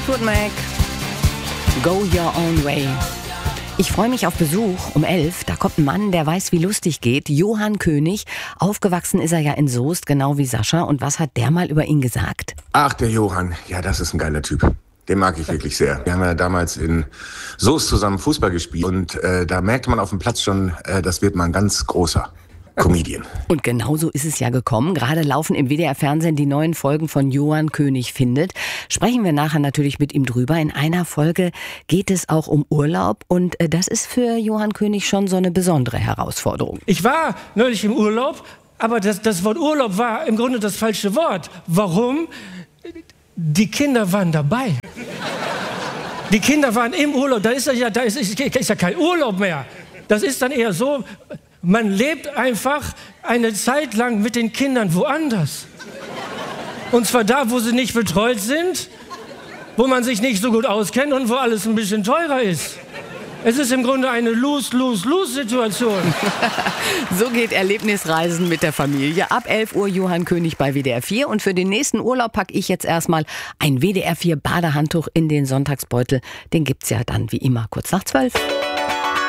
Fleetwood Mac, Go Your Own Way. Ich freue mich auf Besuch um 11. Da kommt ein Mann, der weiß, wie lustig geht. Johann König. Aufgewachsen ist er ja in Soest, genau wie Sascha. Und was hat der mal über ihn gesagt? Ach, der Johann. Ja, das ist ein geiler Typ. Den mag ich wirklich sehr. Wir haben ja damals in Soest zusammen Fußball gespielt. Und da merkte man auf dem Platz schon, das wird mal ein ganz großer Comedian. Und genau so ist es ja gekommen. Gerade laufen im WDR-Fernsehen die neuen Folgen von Johann König findet. Sprechen wir nachher natürlich mit ihm drüber. In einer Folge geht es auch um Urlaub. Und das ist für Johann König schon so eine besondere Herausforderung. Ich war neulich im Urlaub, aber das Wort Urlaub war im Grunde das falsche Wort. Warum? Die Kinder waren dabei. Die Kinder waren im Urlaub. Da ist ja kein Urlaub mehr. Das ist dann eher so, man lebt einfach eine Zeit lang mit den Kindern woanders. Und zwar da, wo sie nicht betreut sind, wo man sich nicht so gut auskennt und wo alles ein bisschen teurer ist. Es ist im Grunde eine Lose-Lose-Lose-Situation. So geht Erlebnisreisen mit der Familie. Ab 11 Uhr Johann König bei WDR 4. Und für den nächsten Urlaub packe ich jetzt erstmal ein WDR 4 Badehandtuch in den Sonntagsbeutel. Den gibt's ja dann wie immer kurz nach 12.